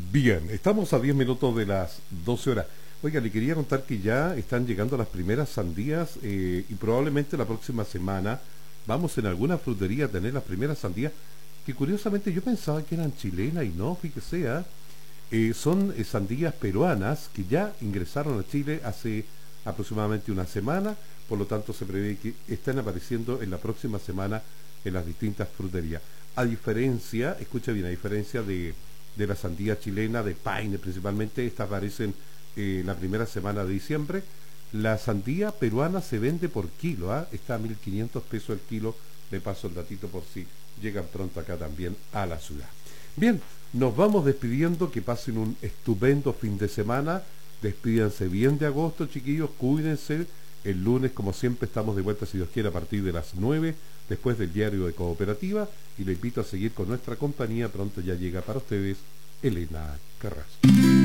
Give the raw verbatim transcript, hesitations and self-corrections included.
Bien, estamos a diez minutos de las doce horas. Oiga, le quería contar que ya están llegando las primeras sandías eh, y probablemente la próxima semana vamos en alguna frutería a tener las primeras sandías que curiosamente yo pensaba que eran chilenas y no, fíjese, ¿ah? Eh, son eh, sandías peruanas que ya ingresaron a Chile hace aproximadamente una semana, por lo tanto se prevé que estén apareciendo en la próxima semana en las distintas fruterías. A diferencia, escucha bien, a diferencia de, de la sandía chilena, de Paine principalmente, estas aparecen eh, la primera semana de diciembre. La sandía peruana se vende por kilo, ¿ah? Está a mil quinientos pesos el kilo. Le paso el datito por si llegan pronto acá también a la ciudad. Bien, nos vamos despidiendo, que pasen un estupendo fin de semana, despídanse bien de agosto, chiquillos, cuídense. El lunes, como siempre, estamos de vuelta, si Dios quiere, a partir de las nueve, después del diario de Cooperativa, y le invito a seguir con nuestra compañía. Pronto ya llega para ustedes Elena Carrasco.